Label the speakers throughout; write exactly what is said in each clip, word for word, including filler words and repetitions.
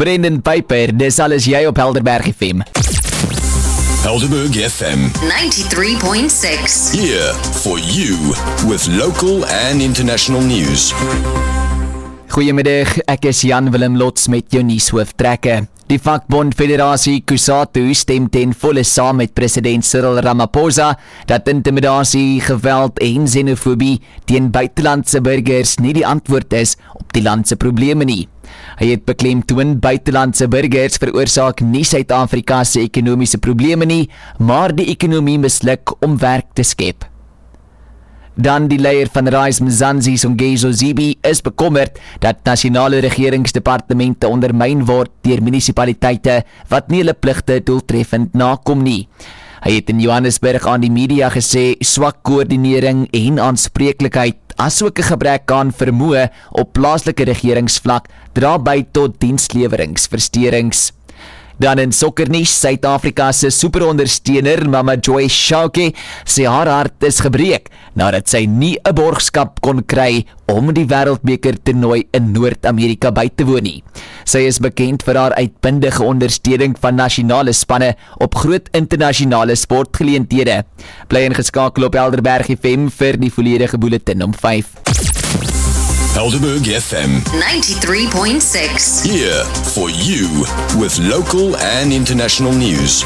Speaker 1: Brendan Piper, dis alles jy op Helderberg F M.
Speaker 2: Helderberg F M
Speaker 3: ninety-three point six.
Speaker 2: Here for you with local and international news.
Speaker 1: Goeiemiddag, ek is Jan Willem Lots met jou nuushooftrekke. Die vakbond Federasie Kusatu stem ten volle saam met president Cyril Ramaphosa dat intimidasie, geweld en xenofobie teen buitelandse burgers nie die antwoord is op die land se probleme nie. Hy het beklemtoon buitelandse burgers veroorsaak nie Suid-Afrika se ekonomiese probleme nie, maar die ekonomie misluk om werk te skep. Dan die leier van Rise Mzansi Songezo Zibi is bekommerd dat nasionale regeringsdepartemente ondermyn word deur munisipaliteite wat nie hulle pligte doeltreffend nakom nie. Hy het in Johannesburg aan die media gesê swak koördinering en aanspreeklikheid asook 'n gebrek aan vermoë op plaaslike regeringsvlak dra by tot diensleweringsversteurings. Dan in sokkernuus, Suid-Afrika se superondersteuner Mama Joy Shauke sê haar hart is gebreek nadat sy nie 'n borgskap kon kry om die wêreldbeker toernooi in Noord-Amerika by te woon nie. Sy is bekend vir haar uitbundige ondersteuning van nasionale spanne op groot internasionale sportgeleenthede. Bly ingeskakel op Helderberg F M vir die volledige bulletin om vyf.
Speaker 2: Helderberg F M
Speaker 3: ninety-three point six.
Speaker 2: Here for you with local and international news.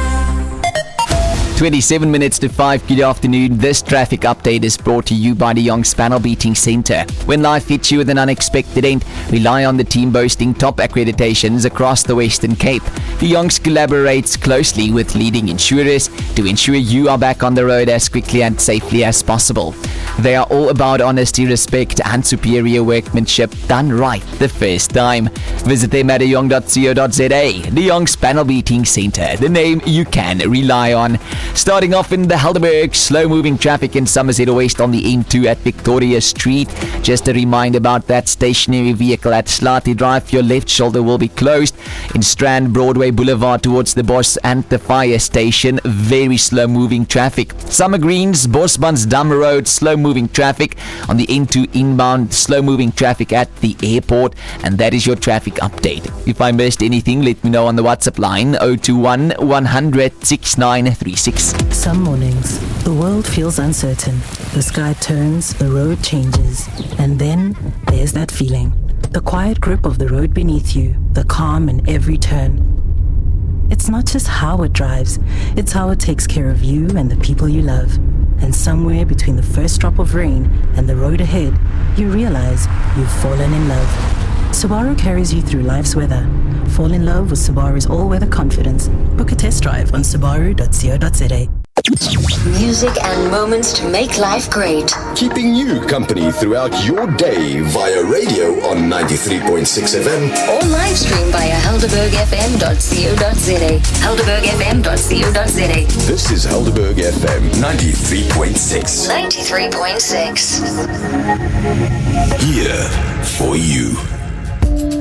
Speaker 1: twenty-seven minutes to five, good afternoon. This traffic update is brought to you by the Young Panel Beating Centre. When life hits you with an unexpected end, rely on the team boasting top accreditations across the Western Cape. The Youngs collaborates closely with leading insurers to ensure you are back on the road as quickly and safely as possible. They are all about honesty, respect and superior workmanship done right the first time. Visit them at young dot co dot za. The Youngs Panel Beating Centre, the name you can rely on. Starting off in the Helderberg, slow-moving traffic in Somerset West on the N two at Victoria Street. Just a reminder about that stationary vehicle at Slati Drive. Your left shoulder will be closed. In Strand Broadway Boulevard towards the Bosch and the fire station, very slow-moving traffic. Summer Greens, Bosmansdam Road, slow-moving traffic. On the N two inbound, slow-moving traffic at the airport. And that is your traffic update. If I missed anything, let me know on the WhatsApp line zero two one, one hundred, six nine three six.
Speaker 4: Some mornings, the world feels uncertain. The sky turns, the road changes, and then there's that feeling. The quiet grip of the road beneath you, the calm in every turn. It's not just how it drives, it's how it takes care of you and the people you love. And somewhere between the first drop of rain and the road ahead, you realize you've fallen in love. Subaru carries you through life's weather. Fall in love with Subaru's all-weather confidence. Book a test drive on subaru dot co dot za.
Speaker 3: Music and moments to make life great.
Speaker 2: Keeping you company throughout your day via radio on ninety-three point six F M
Speaker 3: Or live stream via helderberg f m dot co dot za. helderberg f m dot co dot za.
Speaker 2: This is Helderberg F M ninety-three point six.
Speaker 3: ninety-three point six.
Speaker 2: Here for you.